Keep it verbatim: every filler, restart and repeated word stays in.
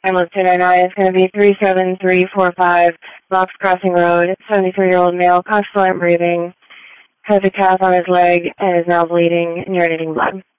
I'm listed right now. It's going to be three seven three four five Box Crossing Road, seventy-three-year-old male, constant breathing, has a cast on his leg, and is now bleeding and urinating blood.